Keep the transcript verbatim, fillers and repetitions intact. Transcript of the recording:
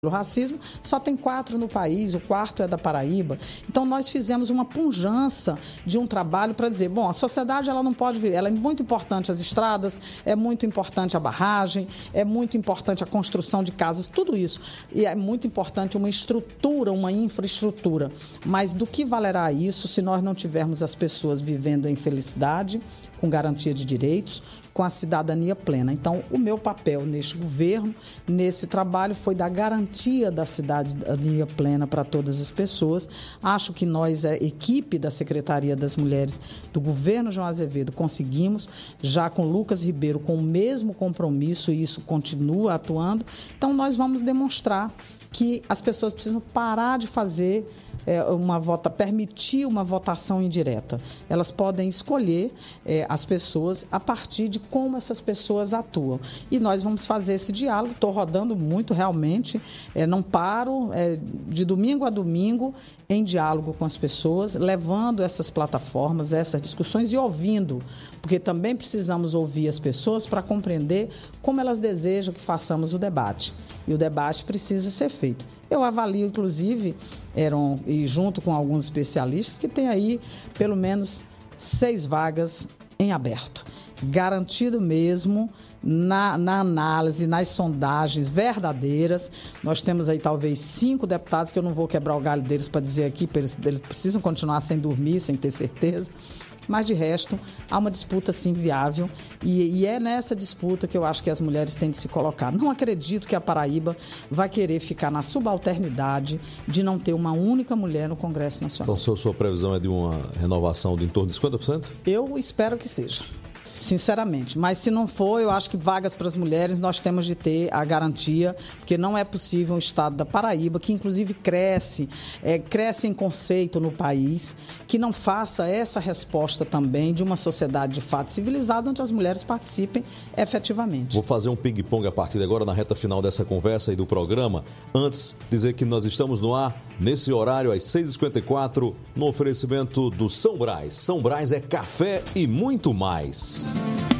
O racismo, só tem quatro no país, o quarto é da Paraíba. Então, nós fizemos uma pujança de um trabalho para dizer, bom, a sociedade ela não pode viver, ela é muito importante as estradas, é muito importante a barragem, é muito importante a construção de casas, tudo isso. E é muito importante uma estrutura, uma infraestrutura. Mas do que valerá isso se nós não tivermos as pessoas vivendo em felicidade, com garantia de direitos, com a cidadania plena? Então, o meu papel neste governo, nesse trabalho, foi dar garantia da cidadania plena para todas as pessoas. Acho que nós, a equipe da Secretaria das Mulheres do governo João Azevedo, conseguimos, já com Lucas Ribeiro, com o mesmo compromisso, e isso continua atuando. Então, nós vamos demonstrar que as pessoas precisam parar de fazer é, uma vota, permitir uma votação indireta. Elas podem escolher é, as pessoas a partir de como essas pessoas atuam. E nós vamos fazer esse diálogo. Estou rodando muito, realmente. É, não paro, é, de domingo a domingo, em diálogo com as pessoas, levando essas plataformas, essas discussões e ouvindo, porque também precisamos ouvir as pessoas para compreender como elas desejam que façamos o debate. E o debate precisa ser feito. Eu avalio, inclusive, eram, e junto com alguns especialistas, que tem aí pelo menos seis vagas em aberto. Garantido mesmo, na, na análise, nas sondagens verdadeiras. Nós temos aí talvez cinco deputados, que eu não vou quebrar o galho deles para dizer aqui, eles, eles precisam continuar sem dormir, sem ter certeza. Mas, de resto, há uma disputa, sim, viável. E, e é nessa disputa que eu acho que as mulheres têm de se colocar. Não acredito que a Paraíba vai querer ficar na subalternidade de não ter uma única mulher no Congresso Nacional. Então, sua previsão é de uma renovação de em torno de cinquenta por cento? Eu espero que seja. Sinceramente, mas se não for, eu acho que vagas para as mulheres nós temos de ter a garantia, porque não é possível um estado da Paraíba, que inclusive cresce, é, cresce em conceito no país, que não faça essa resposta também de uma sociedade de fato civilizada, onde as mulheres participem efetivamente. Vou fazer um ping-pong a partir de agora, na reta final dessa conversa e do programa. Antes, dizer que nós estamos no ar, nesse horário, às seis e cinquenta e quatro, no oferecimento do São Brás. São Brás é café e muito mais.